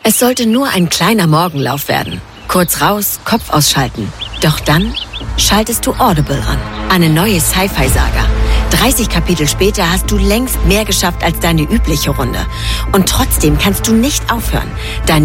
Es sollte nur ein kleiner Morgenlauf werden. Kurz raus, Kopf ausschalten. Doch dann schaltest du Audible an. Eine neue Sci-Fi-Saga. 30 Kapitel später hast du längst mehr geschafft als deine übliche Runde. Und trotzdem kannst du nicht aufhören. Dein